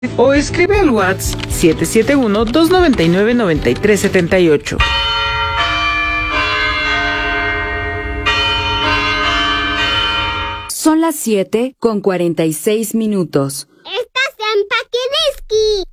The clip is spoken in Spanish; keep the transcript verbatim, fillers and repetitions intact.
O escribe al WhatsApp siete siete uno, dos nueve nueve, nueve tres siete ocho. Son las siete con cuarenta y seis minutos. Estás en Paquiliski.